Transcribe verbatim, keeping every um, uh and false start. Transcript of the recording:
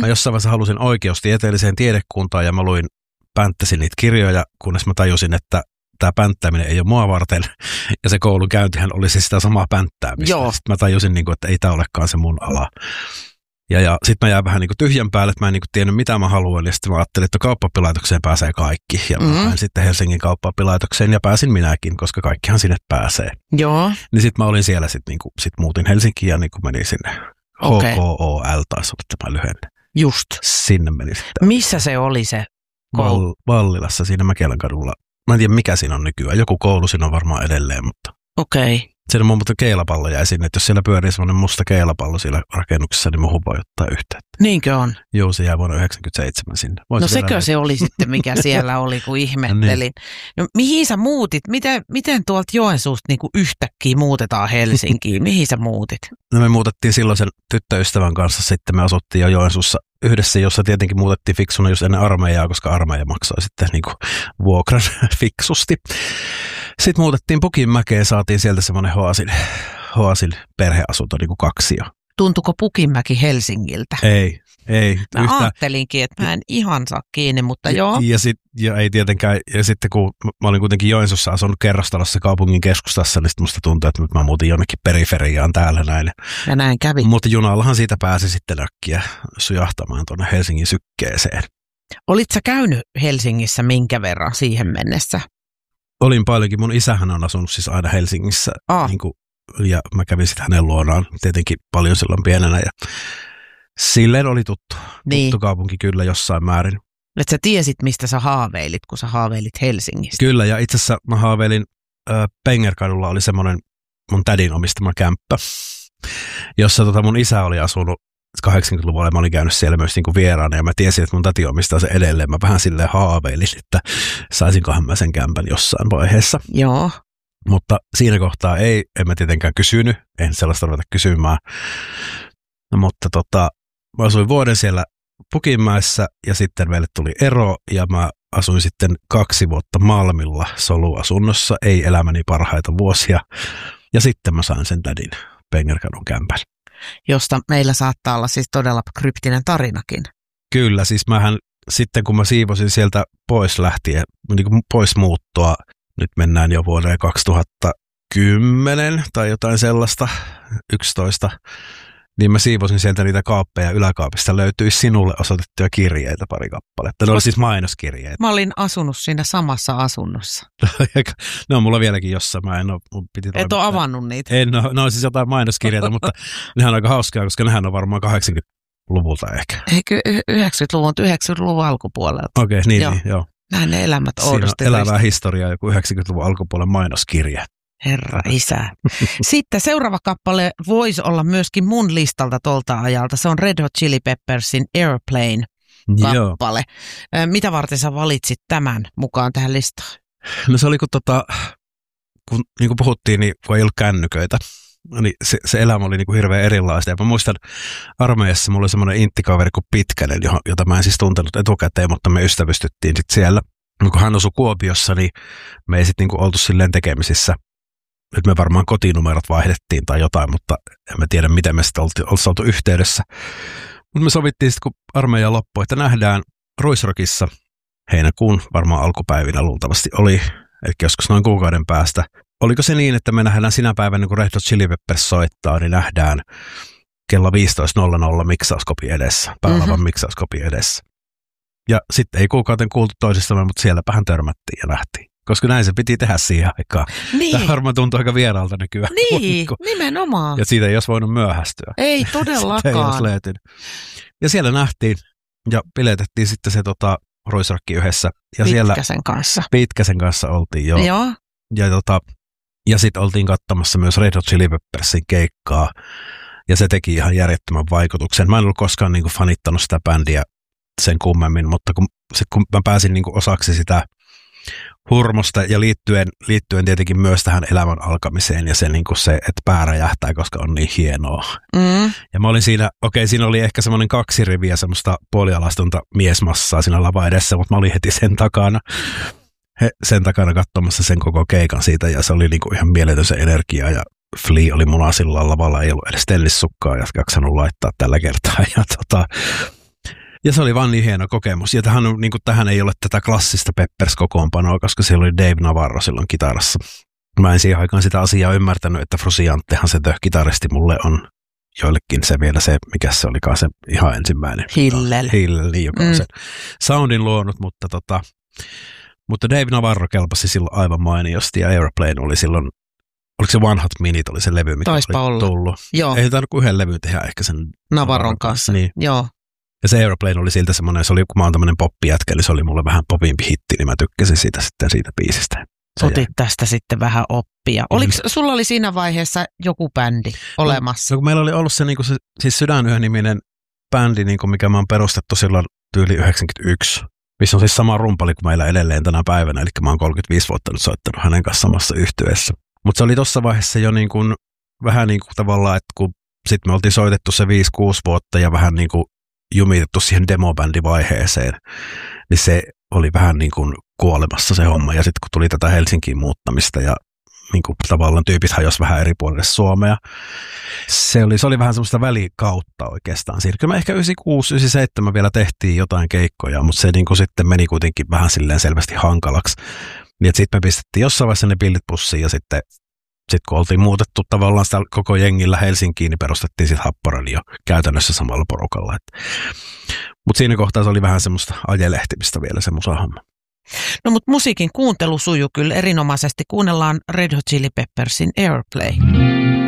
Mä jossain vaiheessa halusin oikeustieteelliseen tiedekuntaan ja mä luin, pänttäsin niitä kirjoja, kunnes mä tajusin, että tämä pänttääminen ei ole mua varten. Ja se koulun käyntihän olisi sitä samaa pänttäämistä. Joo. Sitten mä tajusin, että ei tämä olekaan se mun ala. Ja, ja sitten mä jäin vähän niin kuin tyhjän päälle, että mä en niin kuin tiennyt mitä mä haluan. Ja sitten mä ajattelin, että kauppapilaitokseen pääsee kaikki. Ja mä Mm. hain sitten Helsingin kauppapilaitokseen ja pääsin minäkin, koska kaikkihan sinne pääsee. Joo. Niin sitten mä olin siellä, sitten niin kuin, sit muutin Helsinkiin ja niin kuin menin sinne. Okei. H K O L taisi olla tämä lyhenne. Just. Sinne menin sitten. Missä se oli se koulu? Val- Vallilassa siinä Mäkelän kadulla. Mä en tiedä mikä siinä on nykyään. Joku koulu siinä on varmaan edelleen, mutta Okei. Okay. siinä mun mutta keilapallo jäi sinne. Että jos siellä pyörii semmoinen musta keilapallo siellä rakennuksessa, niin muuhun voi ottaa yhteyttä. Niinkö on? Joo, se jäi vuonna yhdeksänkymmentäseitsemän sinne. Voisi No vielä sekö näin. se oli sitten, mikä siellä oli, kun ihmettelin. No mihin sä muutit? Miten, miten tuolta Joensuusta niin kuin yhtäkkiä muutetaan Helsinkiin? Mihin sä muutit? No me muutettiin silloin sen tyttöystävän kanssa. Sitten me asuttiin jo Joensuussa yhdessä, jossa tietenkin muutettiin fiksuna just ennen armeijaa, koska armeija maksoi sitten niin kuin vuokran fiksusti. Sitten muutettiin Pukinmäkeen, saatiin sieltä semmoinen Hoasin, Hoasin perheasunto, niin kuin kaksi jo. Tuntuko Pukinmäki Helsingiltä? Ei, ei. Mä yhtä, ajattelinkin, että mä en ihan saa kiinni, mutta joo. Ja, sit, ja ei tietenkään, ja sitten kun mä olin kuitenkin Joensuussa asunut kerrostalossa kaupungin keskustassa, niin sitten musta tuntui, että nyt mä muutin jonnekin periferiaan täällä näin. Ja näin kävi. Mutta junallahan siitä pääsi sitten äkkiä sujahtamaan tuonne Helsingin sykkeeseen. Olit sä käynyt Helsingissä minkä verran siihen mennessä? Olin paljonkin. Mun isähän on asunut siis aina Helsingissä. Ah. Niin kuin, ja mä kävin sitten hänen luonaan tietenkin paljon silloin pienenä. Ja silleen oli tuttu. Niin. Tuttu kaupunki kyllä jossain määrin. Että sä tiesit, mistä sä haaveilit, kun sä haaveilit Helsingistä. Kyllä, ja itse asiassa mä haaveilin, äh, Pengerkadulla oli semmoinen mun tädin omistama kämppä, jossa tota mun isä oli asunut kahdeksankymmentäluvulla, ja mä olin käynyt siellä myös niinku vieraana, ja mä tiesin, että mun täti omistaa se edelleen. Mä vähän silleen haaveilin, että saisinkohan mä sen kämpän jossain vaiheessa. Joo. Mutta siinä kohtaa ei, en mä tietenkään kysynyt, en sellaista ruveta kysymään. No, mutta tota, mä asuin vuoden siellä Pukinmäessä ja sitten meille tuli ero ja mä asuin sitten kaksi vuotta Malmilla soluasunnossa, ei elämäni parhaita vuosia. Ja sitten mä sain sen tädin Pengerkadun kämpän. Josta meillä saattaa olla siis todella kryptinen tarinakin. Kyllä, siis mähän sitten kun mä siivosin sieltä pois lähtien, niin kuin pois muuttoa, nyt mennään jo vuoteen kaksituhattakymmenen tai jotain sellaista, yksitoista, niin mä siivosin sieltä niitä kaappeja, yläkaapista löytyi sinulle osoitettuja kirjeitä pari kappaletta. Ne oli siis mainoskirjeitä. Mä olin asunut siinä samassa asunnossa. Ne on mulla vieläkin jossain, mä en ole, mun piti Et ole avannut niitä. En ole, ne on siis jotain mainoskirjeitä, mutta nehän on aika hauskaa, koska nehän on varmaan kahdeksankymmentäluvulta ehkä. Eikö yhdeksänkymmentäluvun, yhdeksänkymmentäluvun alkupuolelta. Okei, okay, niin, Joo. niin, joo. Näin ne elämät Siinä oudosti. on elävää historiaa, joku yhdeksänkymmentäluvun alkupuolen mainoskirje. Herra isä. Sitten seuraava kappale voisi olla myöskin mun listalta tolta ajalta. Se on Red Hot Chili Peppersin Airplane-kappale. Joo. Mitä varten sä valitsit tämän mukaan tähän listaan? No se oli kun, tota, kun niin kuin puhuttiin, niin kun ei ollut kännyköitä, niin se, se elämä oli niin kuin hirveän erilaista. Ja mä muistan armeijassa mulla oli semmoinen inttikaveri kuin Pitkänen, jota mä en siis tuntenut etukäteen, mutta me ystävystyttiin sitten siellä. Kun hän asui Kuopiossa, niin me ei sitten niin kuin oltu silleen tekemisissä. Nyt me varmaan kotinumerot vaihdettiin tai jotain, mutta en mä tiedä, miten me sitten oltiin oltu yhteydessä. Mutta me sovittiin sitten, kun armeija loppui, että nähdään Ruisrockissa heinäkuun varmaan alkupäivinä luultavasti oli, eli joskus noin kuukauden päästä. Oliko se niin, että me nähdään sinä päivänä, kun Red Hot Chili Peppers soittaa, niin nähdään kello viisitoista nolla nolla miksauskopi edessä, päälavan mm-hmm. miksauskopi edessä. Ja sitten ei kuukauten kuultu toisistamme, mutta sielläpähän törmättiin ja nähtiin. Koska näin se piti tehdä siihen aikaan. Niin. Tämä varmaan tuntuu aika vieraalta nykyään. Niin, nimenomaan. Ja siitä ei olisi voinut myöhästyä. Ei todellakaan. Ei olisi löytynyt. Ja siellä nähtiin ja piletettiin sitten se tota, Ruisrock yhdessä. Ja Pitkäsen siellä, kanssa. Pitkäsen kanssa oltiin jo. Joo. Ja, tota, ja sitten oltiin katsomassa myös Red Hot Chili Peppersin keikkaa. Ja se teki ihan järjettömän vaikutuksen. Mä en ollut koskaan niin kuin fanittanut sitä bändiä sen kummemmin, mutta kun, sit, kun mä pääsin niin kuin osaksi sitä hurmosta ja liittyen, liittyen tietenkin myös tähän elämän alkamiseen ja se, niin kuin se että pää räjähtää, koska on niin hienoa. Mm. Ja mä olin siinä, okei, siinä oli ehkä semmoinen kaksi riviä semmoista puolialastonta miesmassaa siinä lava edessä, mutta mä olin heti sen takana, he, sen takana katsomassa sen koko keikan siitä ja se oli niin kuin ihan mieletön se energia ja Flea oli munasilla lavalla, ei ollut edes tennissukkaa ja jaksanut laittaa tällä kertaa ja tota, Ja se oli vaan niin hieno kokemus. Ja tähän, on, niin kuin, tähän ei ole tätä klassista Peppers-kokoonpanoa, koska siellä oli Dave Navarro silloin kitarassa. Mä en siihen aikaan sitä asiaa ymmärtänyt, että Frusciantehan se kitaristi mulle on joillekin se vielä se, mikä se olikaan se ihan ensimmäinen. Hillel. Hillel, joka on mm. sen soundin luonut, mutta, tota, mutta Dave Navarro kelpasi silloin aivan mainiosti ja Aeroplane oli silloin, oliko se One Hot Minute oli se levy, mikä Taispa oli olla. tullut. Joo. Ei tainnut kuin yhden levyn tehdä ehkä sen Navarron kanssa. Niin. Joo. Ja se Aeroplane oli siltä semmoinen, se oli, kun mä oon tämmöinen poppijätkä, niin se oli mulle vähän popimpi hitti, niin mä tykkäsin siitä sitten siitä biisistä. Se Otit jäi. tästä sitten vähän oppia. Oliko, mm. sulla oli siinä vaiheessa joku bändi olemassa? No, kun meillä oli ollut se, niin kuin se siis Sydänyö-niminen bändi, niin kuin mikä mä oon perustettu silloin tyyli yhdeksänkymmentäyksi, missä on siis sama rumpali kuin meillä edelleen tänä päivänä, eli mä oon kolmekymmentäviisi vuotta nyt soittanut hänen kanssa samassa yhtyeessä. Mutta se oli tuossa vaiheessa jo niin kuin, vähän niin kuin tavallaan, että kun sitten me oltiin soitettu se viisi kuusi vuotta ja vähän niin kuin jumitettu siihen demobändivaiheeseen, niin se oli vähän niin kuin kuolemassa se homma. Ja sitten kun tuli tätä Helsinkiin muuttamista ja niin kuin tavallaan tyypit hajosi vähän eri puolille Suomea, se oli, se oli vähän semmoista välikautta oikeastaan. Siinä kyllä me ehkä yhdeksänkymmentäkuusi yhdeksänkymmentäseitsemän vielä tehtiin jotain keikkoja, mutta se niin kuin sitten meni kuitenkin vähän silleen selvästi hankalaksi. Niin että sitten me pistettiin jossain vaiheessa ne pillit pussiin ja sitten Sitten kun oltiin muutettu tavallaan sitä koko jengillä Helsinkiin, niin perustettiin sitten Happoradio käytännössä samalla porukalla. Mutta siinä kohtaa se oli vähän semmoista ajelehtimistä vielä se musahomma. No mutta musiikin kuuntelu sujuu kyllä erinomaisesti. Kuunnellaan Red Hot Chili Peppersin Airplay.